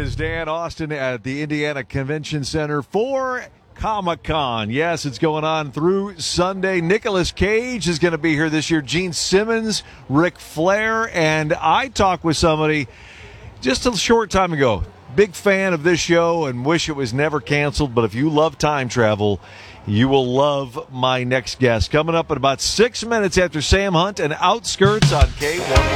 is Dan Austin at the Indiana Convention Center for Comic-Con. Yes, it's going on through Sunday. Nicolas Cage is going to be here this year. Gene Simmons, Ric Flair, and I talked with somebody just a short time ago. Big fan of this show and wish it was never canceled, but if you love time travel, you will love my next guest. Coming up in about 6 minutes after Sam Hunt and Outskirts on K101.